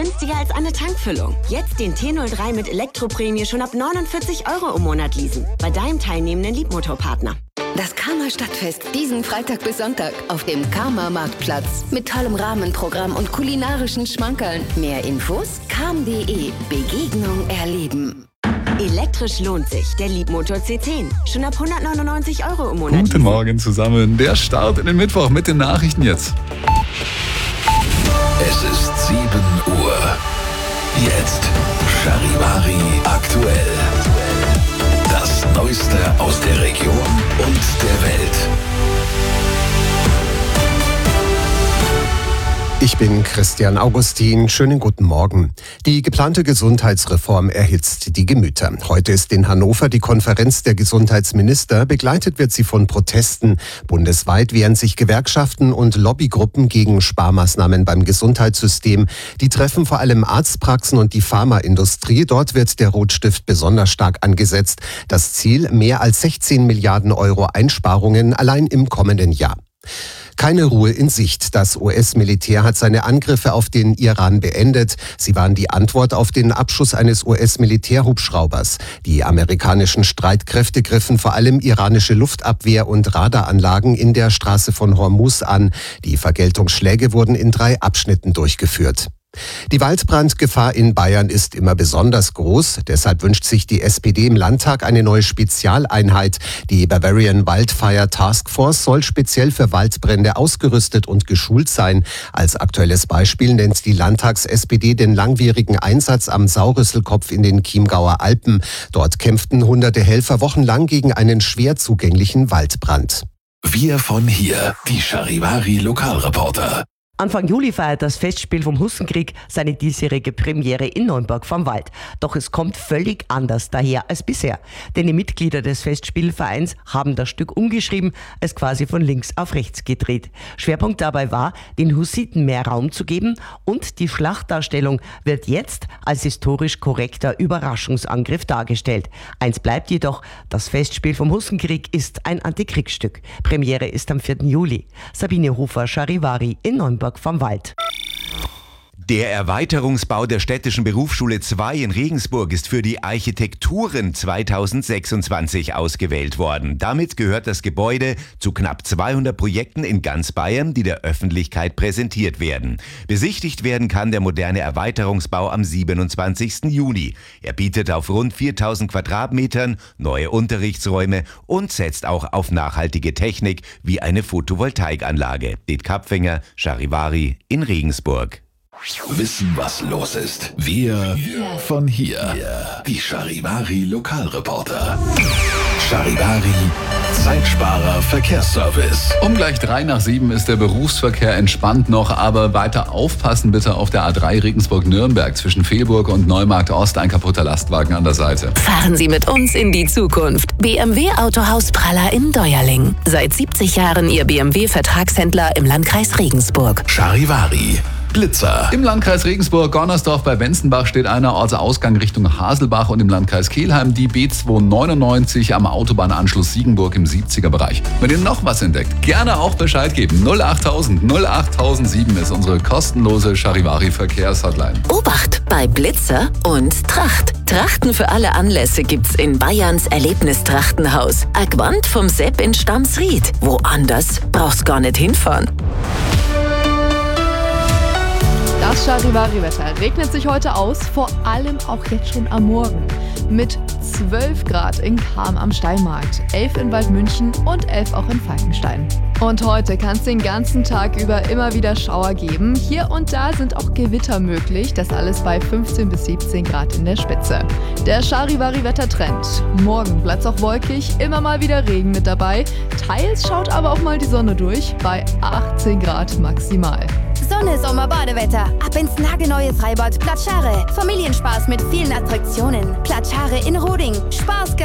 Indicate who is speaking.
Speaker 1: günstiger als eine Tankfüllung. Jetzt den T03 mit Elektroprämie schon ab 49 € im Monat leasen. Bei deinem teilnehmenden Liebmotorpartner.
Speaker 2: Das Karma Stadtfest diesen Freitag bis Sonntag auf dem Karma Marktplatz. Mit tollem Rahmenprogramm und kulinarischen Schmankerln. Mehr Infos karm.de. Begegnung erleben.
Speaker 1: Elektrisch lohnt sich. Der Liebmotor C10. Schon ab 199 € im Monat.
Speaker 3: Guten Morgen zusammen. Der Start in den Mittwoch mit den Nachrichten jetzt.
Speaker 4: Es ist 7 Uhr. Jetzt Charivari aktuell. Das Neueste aus der Region und der Welt.
Speaker 5: Ich bin Christian Augustin. Schönen guten Morgen. Die geplante Gesundheitsreform erhitzt die Gemüter. Heute ist in Hannover die Konferenz der Gesundheitsminister. Begleitet wird sie von Protesten. Bundesweit wehren sich Gewerkschaften und Lobbygruppen gegen Sparmaßnahmen beim Gesundheitssystem. Die treffen vor allem Arztpraxen und die Pharmaindustrie. Dort wird der Rotstift besonders stark angesetzt. Das Ziel: mehr als 16 Milliarden € Einsparungen allein im kommenden Jahr. Keine Ruhe in Sicht. Das US-Militär hat seine Angriffe auf den Iran beendet. Sie waren die Antwort auf den Abschuss eines US-Militärhubschraubers. Die amerikanischen Streitkräfte griffen vor allem iranische Luftabwehr- und Radaranlagen in der Straße von Hormuz an. Die Vergeltungsschläge wurden in 3 Abschnitten durchgeführt. Die Waldbrandgefahr in Bayern ist immer besonders groß. Deshalb wünscht sich die SPD im Landtag eine neue Spezialeinheit. Die Bavarian Wildfire Task Force soll speziell für Waldbrände ausgerüstet und geschult sein. Als aktuelles Beispiel nennt die Landtags-SPD den langwierigen Einsatz am Saurüsselkopf in den Chiemgauer Alpen. Dort kämpften hunderte Helfer wochenlang gegen einen schwer zugänglichen Waldbrand.
Speaker 4: Wir von hier, die Charivari Lokalreporter.
Speaker 6: Anfang Juli feiert das Festspiel vom Hussenkrieg seine diesjährige Premiere in Neunberg vom Wald. Doch es kommt völlig anders daher als bisher. Denn die Mitglieder des Festspielvereins haben das Stück umgeschrieben, es quasi von links auf rechts gedreht. Schwerpunkt dabei war, den Hussiten mehr Raum zu geben, und die Schlachtdarstellung wird jetzt als historisch korrekter Überraschungsangriff dargestellt. Eins bleibt jedoch: das Festspiel vom Hussenkrieg ist ein Antikriegsstück. Premiere ist am 4. Juli. Sabine Hofer, Charivari in Neunberg vom Wald.
Speaker 7: Der Erweiterungsbau der Städtischen Berufsschule 2 in Regensburg ist für die Architekturen 2026 ausgewählt worden. Damit gehört das Gebäude zu knapp 200 Projekten in ganz Bayern, die der Öffentlichkeit präsentiert werden. Besichtigt werden kann der moderne Erweiterungsbau am 27. Juni. Er bietet auf rund 4000 Quadratmetern neue Unterrichtsräume und setzt auch auf nachhaltige Technik wie eine Photovoltaikanlage. Det Kapfinger, Charivari in Regensburg.
Speaker 4: Wissen, was los ist. Wir von hier. Die Charivari Lokalreporter. Charivari Zeitsparer Verkehrsservice.
Speaker 3: Um gleich 6:03 ist der Berufsverkehr entspannt noch, aber weiter aufpassen bitte auf der A3 Regensburg-Nürnberg zwischen Fehlburg und Neumarkt Ost, ein kaputter Lastwagen an der Seite.
Speaker 2: Fahren Sie mit uns in die Zukunft. BMW Autohaus Praller in Deuerling. Seit 70 Jahren Ihr BMW-Vertragshändler im Landkreis Regensburg.
Speaker 4: Charivari Blitzer.
Speaker 3: Im Landkreis Regensburg-Gonnersdorf bei Wenzenbach steht einer Ortsausgang Richtung Haselbach, und im Landkreis Kelheim die B299 am Autobahnanschluss Siegenburg im 70er-Bereich. Wenn ihr noch was entdeckt, gerne auch Bescheid geben. 08000 08007 ist unsere kostenlose Charivari-Verkehrshotline.
Speaker 2: Obacht bei Blitzer und Tracht. Trachten für alle Anlässe gibt's in Bayerns Erlebnistrachtenhaus. Agwand vom Sepp in Stamsried. Woanders brauchst gar nicht hinfahren.
Speaker 8: Das Charivari-Wetter regnet sich heute aus, vor allem auch jetzt schon am Morgen. Mit 12 Grad in Cham am Steinmarkt, 11 in Waldmünchen und 11 auch in Falkenstein. Und heute kann es den ganzen Tag über immer wieder Schauer geben. Hier und da sind auch Gewitter möglich, das alles bei 15 bis 17 Grad in der Spitze. Der Charivari-Wettertrend. Morgen bleibt es auch wolkig, immer mal wieder Regen mit dabei. Teils schaut aber auch mal die Sonne durch, bei 18 Grad maximal.
Speaker 9: Sonne, Sommer, Badewetter. Ab ins nagelneue Freibad Platschare. Familienspaß mit vielen Attraktionen. Platschare in Roding. Spaß